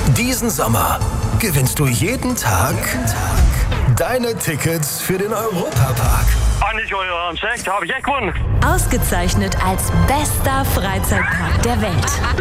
Diesen Sommer gewinnst du jeden Tag deine Tickets für den Europapark. Nicht euer Ernst, habe ich echt gewonnen. Ausgezeichnet als bester Freizeitpark der Welt.